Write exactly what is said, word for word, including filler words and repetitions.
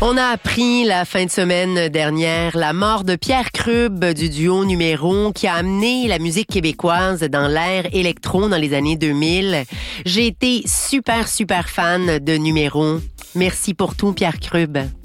On a appris la fin de semaine dernière la mort de Pierre Krub du duo Numéro qui a amené la musique québécoise dans l'ère électro dans les années deux mille. J'ai été super, super fan de Numéro. Merci pour tout, Pierre Krub.